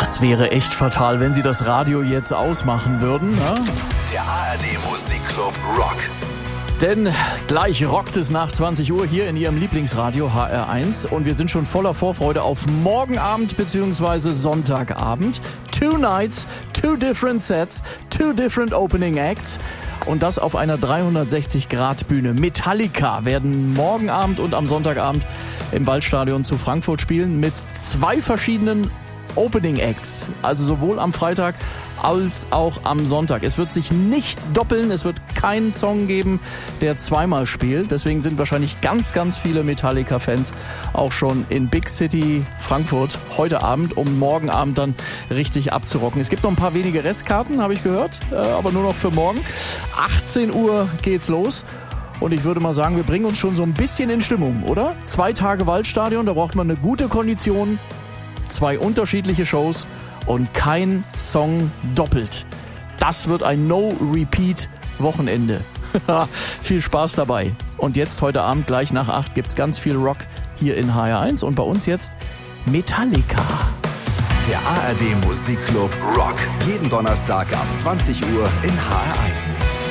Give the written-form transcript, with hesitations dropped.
Das wäre echt fatal, wenn Sie das Radio jetzt ausmachen würden. Ja? Der ARD Musikclub Rock. Denn gleich rockt es nach 20 Uhr hier in Ihrem Lieblingsradio HR1 und wir sind schon voller Vorfreude auf morgen Abend bzw. Sonntagabend. 2 Nights, 2 different sets, 2 different opening acts und das auf einer 360-Grad-Bühne. Metallica werden morgen Abend und am Sonntagabend im Waldstadion zu Frankfurt spielen mit 2 verschiedenen Opening Acts, also sowohl am Freitag als auch am Sonntag. Es wird sich nichts doppeln, es wird keinen Song geben, der zweimal spielt. Deswegen sind wahrscheinlich ganz, ganz viele Metallica-Fans auch schon in Big City Frankfurt heute Abend, um morgen Abend dann richtig abzurocken. Es gibt noch ein paar wenige Restkarten, habe ich gehört, aber nur noch für morgen. 18 Uhr geht's los. Und ich würde mal sagen, wir bringen uns schon so ein bisschen in Stimmung, oder? 2 Tage Waldstadion, da braucht man eine gute Kondition, 2 unterschiedliche Shows und kein Song doppelt. Das wird ein No-Repeat-Wochenende. Viel Spaß dabei. Und jetzt heute Abend gleich nach 8 gibt's ganz viel Rock hier in HR1 und bei uns jetzt Metallica. Der ARD Musikclub Rock. Jeden Donnerstag ab 20 Uhr in HR1.